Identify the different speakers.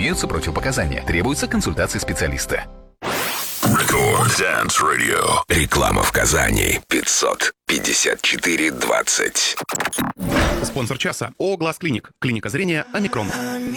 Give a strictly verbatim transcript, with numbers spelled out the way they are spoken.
Speaker 1: Имеются противопоказания. Требуется консультация специалиста.
Speaker 2: Рекорд Dance Radio. Реклама в Казани. пятьсот пятьдесят четыре двадцать.
Speaker 3: Спонсор часа ООО «Глаз Клиник». Клиника зрения «Омикрон».